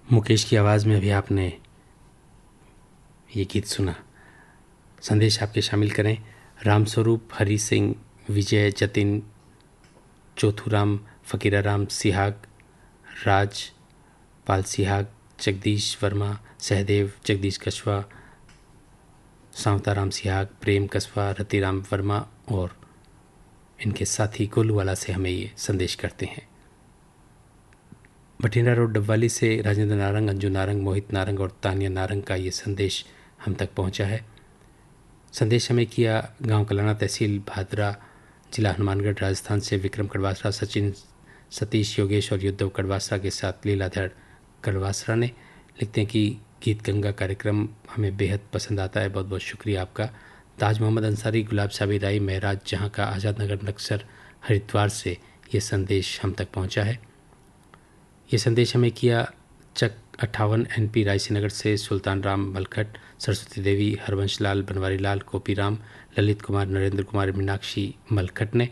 मुकेश की आवाज़ में अभी आपने ये गीत सुना। संदेश आपके शामिल करें रामस्वरूप, हरी सिंह, विजय, जतिन, चौथुराम, फकीराराम सिहाग, राज पाल सिहाग, जगदीश वर्मा, सहदेव, जगदीश कछवा, सांवताराम सिहाग, प्रेम कस्बा, रतिराम वर्मा और इनके साथी गोलूवाला से हमें ये संदेश करते हैं। भटिंडा रोड डबवाली से राजेंद्र नारंग, अंजू नारंग, मोहित नारंग और तानिया नारंग का ये संदेश हम तक पहुंचा है। संदेश हमें किया गांव कलाना, तहसील भादरा, जिला हनुमानगढ़, राजस्थान से विक्रम कड़वासरा, सचिन, सतीश, योगेश और युद्धव कड़वासरा के साथ लीलाधर कड़वासरा ने। लिखते हैं कि गीत गंगा कार्यक्रम हमें बेहद पसंद आता है, बहुत बहुत शुक्रिया आपका। ताज मोहम्मद अंसारी, गुलाब साबी राई, महराज जहाँ का, आज़ाद नगर, नक्सर, हरिद्वार से ये संदेश हम तक पहुँचा है। ये संदेश हमें किया चक 58 NP रायसी नगर से सुल्तान राम मलखट, सरस्वती देवी, हरवंश लाल, बनवारी लाल, गोपी राम, ललित कुमार, नरेंद्र कुमार, मीनाक्षी मलखट ने।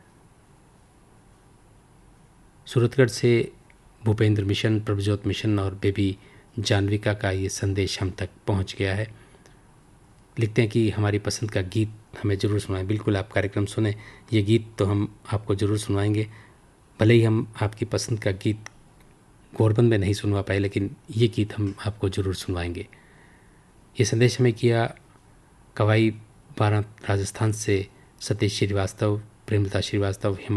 सूरतगढ़ से भूपेंद्र मिशन, प्रभजोत मिशन और बेबी जानविका का ये संदेश हम तक पहुंच गया है। लिखते हैं कि हमारी पसंद का गीत हमें ज़रूर सुनाएं। बिल्कुल, आप कार्यक्रम सुने, ये गीत तो हम आपको ज़रूर सुनवाएंगे। भले ही हम आपकी पसंद का गीत गोरबंद में नहीं सुनवा पाए, लेकिन ये गीत हम आपको ज़रूर सुनवाएंगे। ये संदेश हमें किया कवाई 12 राजस्थान से सतीश श्रीवास्तव, प्रेमलता श्रीवास्तव,